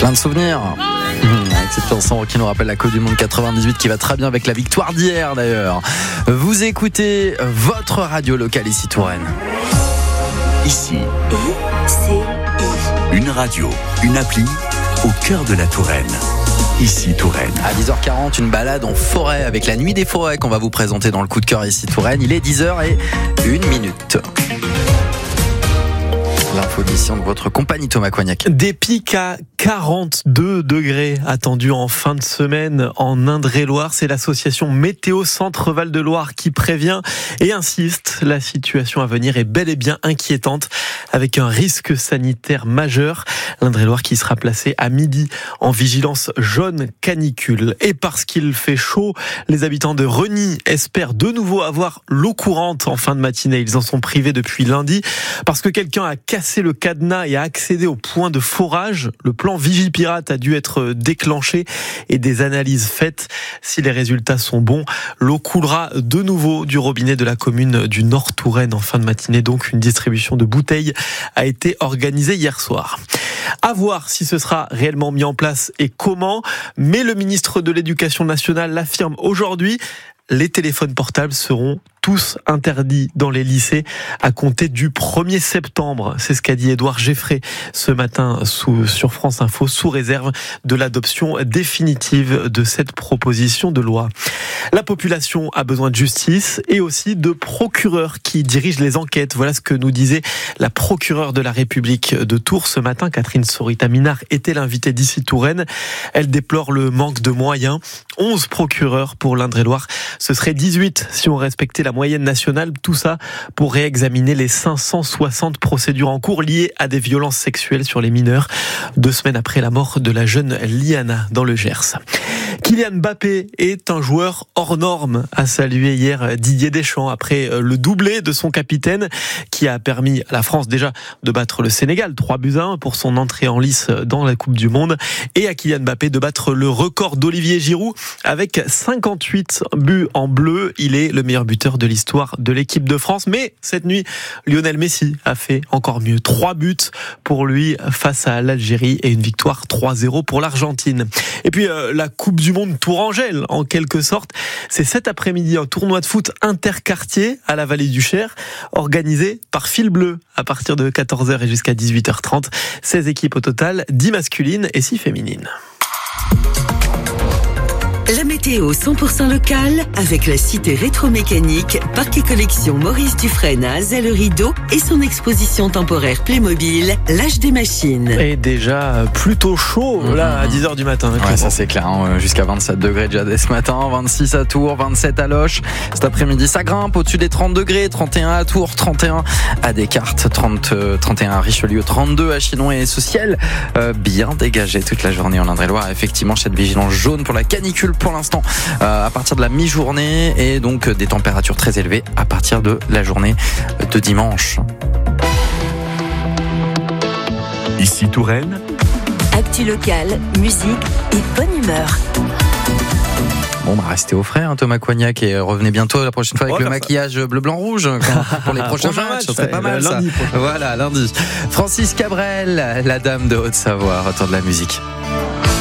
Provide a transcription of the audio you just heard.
Plein de souvenirs. Avec cette chanson qui nous rappelle la Coupe du Monde 98 qui va très bien avec la victoire d'hier d'ailleurs. Vous écoutez votre radio locale ici Touraine. Ici, une radio, une appli au cœur de la Touraine. Ici Touraine. À 10h40, une balade en forêt avec la nuit des forêts qu'on va vous présenter dans le coup de cœur ici Touraine. Il est 10h01. L'info-édition de votre compagnie Thomas Coignac. Des pics à 42 degrés attendus en fin de semaine en Indre-et-Loire. C'est l'association Météo Centre Val-de-Loire qui prévient et insiste. La situation à venir est bel et bien inquiétante avec un risque sanitaire majeur. L'Indre-et-Loire qui sera placé à midi en vigilance jaune canicule. Et parce qu'il fait chaud, les habitants de Reny espèrent de nouveau avoir l'eau courante en fin de matinée. Ils en sont privés depuis lundi parce que quelqu'un a cassé le cadenas et a accédé au point de forage. Le plan Vigipirate a dû être déclenché et des analyses faites. Si les résultats sont bons, l'eau coulera de nouveau du robinet de la commune du Nord-Touraine en fin de matinée. Donc une distribution de bouteilles a été organisée hier soir. À voir si ce sera réellement mis en place et comment. Mais le ministre de l'Éducation nationale l'affirme aujourd'hui. Les téléphones portables seront tous interdits dans les lycées à compter du 1er septembre. C'est ce qu'a dit Édouard Geffray ce matin sur France Info, sous réserve de l'adoption définitive de cette proposition de loi. La population a besoin de justice et aussi de procureurs qui dirigent les enquêtes. Voilà ce que nous disait la procureure de la République de Tours ce matin. Catherine Sorita-Minard était l'invitée d'ici Touraine. Elle déplore le manque de moyens. 11 procureurs pour l'Indre-et-Loire. Ce serait 18 si on respectait la moyenne nationale. Tout ça pour réexaminer les 560 procédures en cours liées à des violences sexuelles sur les mineurs, 2 semaines après la mort de la jeune Liana dans le Gers. Kylian Mbappé est un joueur hors norme, a salué hier Didier Deschamps après le doublé de son capitaine qui a permis à la France déjà de battre le Sénégal 3-1 pour son entrée en lice dans la Coupe du Monde et à Kylian Mbappé de battre le record d'Olivier Giroud avec 58 buts en bleu. Il est le meilleur buteur de l'histoire de l'équipe de France. Mais cette nuit, Lionel Messi a fait encore mieux. 3 buts pour lui face à l'Algérie et une victoire 3-0 pour l'Argentine. Et puis la Coupe du Monde Tourangelle, en quelque sorte. C'est cet après-midi un tournoi de foot interquartier à la Vallée du Cher, organisé par Fil Bleu à partir de 14h et jusqu'à 18h30. 16 équipes au total, 10 masculines et 6 féminines. La météo 100% locale avec la cité rétromécanique, parc et collection Maurice Dufresne à Azay-le-Rideau et son exposition temporaire Playmobil, l'âge des machines. Et déjà plutôt chaud là à 10h du matin. Ouais, ça c'est clair, hein. Jusqu'à 27 degrés déjà dès ce matin, 26 à Tours, 27 à Loches. Cet après-midi ça grimpe au-dessus des 30 degrés, 31 à Tours, 31 à Descartes, 31 à Richelieu, 32 à Chinon et ce ciel bien dégagé toute la journée en Indre-et-Loire. Effectivement, cette vigilance jaune pour la canicule pour l'instant à partir de la mi-journée et donc des températures très élevées à partir de la journée de dimanche. Ici Touraine. Actu locale, musique et bonne humeur. Bon, restez au frais, hein, Thomas Coignac, et revenez bientôt la prochaine fois avec le maquillage bleu-blanc-rouge pour les prochains matchs. Ça serait pas mal, ça. Voilà, lundi. Francis Cabrel, la dame de Haute-Savoie, retour de la musique.